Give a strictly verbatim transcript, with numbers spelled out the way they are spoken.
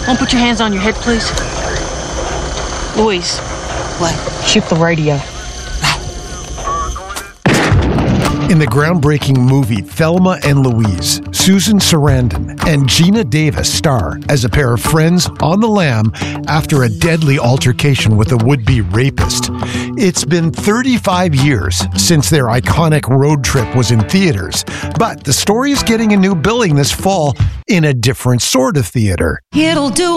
Don't put your hands on your head, please. Louise. What? Shoot the radio. In the groundbreaking movie Thelma and Louise, Susan Sarandon and Gina Davis star as a pair of friends on the lam after a deadly altercation with a would-be rapist. It's been thirty-five years since their iconic road trip was in theaters, but the story is getting a new billing this fall in a different sort of theater. It'll do